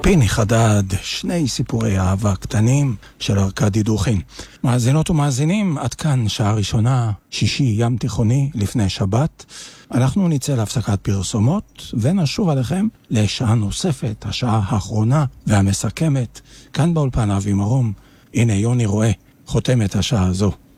פיני חדד, שני סיפורי אהבה קטנים של ארכדי דוכין. מאזינות ומאזינים, עד כאן שעה ראשונה, שישי ים תיכוני לפני שבת. אנחנו נצא להפסקת פרסומות ונשוב עליכם לשעה נוספת, השעה האחרונה והמסכמת. כאן באולפן אבי מרום, הנה יוני רואה, חותם את השעה הזו.